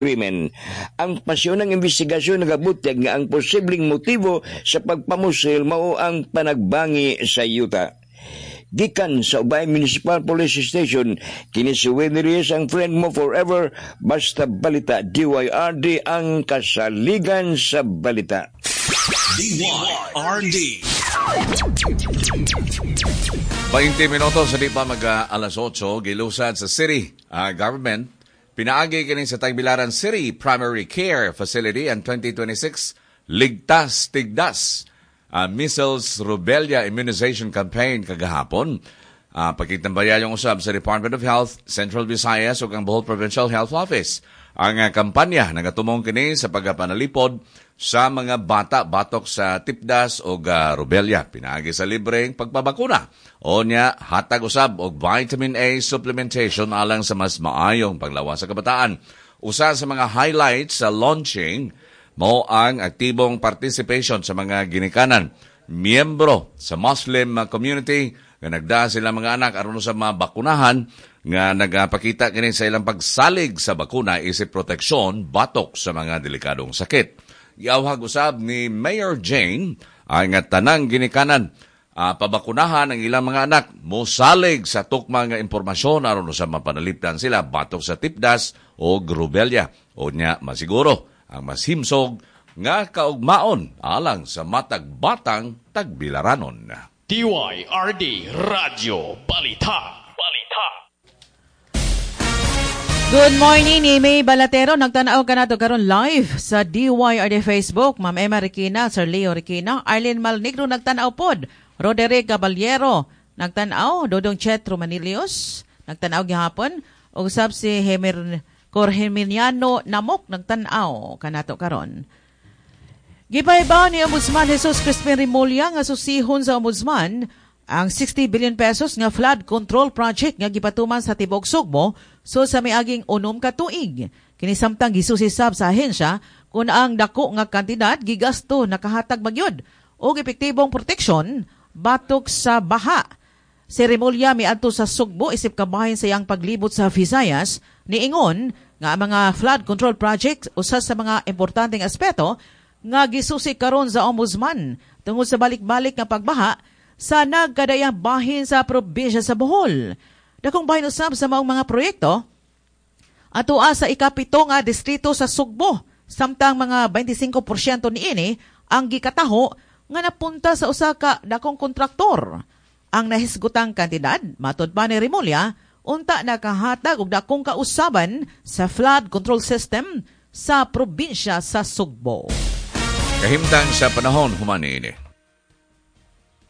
krimen. Ang pasyon ng investigasyon nagabutyag nga ang posibleng motibo sa pagpamusil mao ang panagbangi sa yuta. Gikan sa Ubay Municipal Police Station, kini si Winnie Reyes ang friend mo forever, basta balita. DYRD ang kasaligan sa balita. DYRD. 20 minutos sa di pa mag-alas 8, gilusad sa city government. Pinaagi kini sa Tagbilaran City Primary Care Facility ang 2026 Ligtas Tigdas Measles Rubella Immunization Campaign kagahapon. Pagkitambayan yung usab sa Department of Health, Central Visayas ug ang Bohol Provincial Health Office. Ang kampanya nagatumong kini sa pagpanalipod sa mga bata batok sa tipdas o rubella. Pinaagi sa libreng pagpabakuna. O niya, hatag usab og vitamin A supplementation alang sa mas maayong paglawas sa kabataan. Usa sa mga highlights sa launching mo ang aktibong participation sa mga ginikanan. Miyembro sa Muslim community nga nagda sila mga anak aron sa mga bakunahan nga nagapakita kini sa ilang pagsalig sa bakuna isip proteksyon batok sa mga delikadong sakit. Iawhag usab ni Mayor Jane ang tanang ginikanan pabakunahan ang ilang mga anak mosalig sa tukma nga impormasyon aron sa mapanalipdan sila batok sa tipdas o rubella. O nya masiguro ang masimsog nga kaugmaon alang sa matag batang Tagbilaranon. DYRD Radio Balita. Good morning, ni May Balatero. Nagtanaw ka nato karon live sa DYRD Facebook. Ma'am Emma Requina, Sir Leo Requina, Arlene Malnigro nagtanaw pod. Roderick Caballero nagtanaw, Dodong Chetro Manilios nagtanaw gihapon. Og sab si Corheminiano Namok nagtanaw kanato karon. Gipaybaw ni Ombudsman Jesus Crispin Rimulya nga susihon sa Ombudsman ang 60 billion pesos nga flood control project nga gipatuman sa Tibok Sugbo so sa miaging 6 ka tuig. Kini samtang gisusisab sa ahensya kung ang dako nga kantidad gigasto nakahatag magyud og epektibong proteksyon batok sa baha. Si Rimulya miadto sa Sugbo isip kabahin sa iyang paglibot sa Visayas niingon nga ang mga flood control project usa sa mga importanteng aspeto nga gisusi karon sa Ombudsman tungod sa balik-balik nga pagbaha sa nagkadayang bahin sa probinsya sa Bohol. Dakong bahin usab sa maong mga proyekto atua sa ikapito nga distrito sa Sugbo, samtang mga 25% niini ang gikataho nga napunta sa usa ka dakong kontraktor. Ang nahisgutang kantidad, matud pa ni Rimulya, unta nakahatag og dakong kausaban sa flood control system sa probinsya sa Sugbo. Kahimtang sa panahon human ini.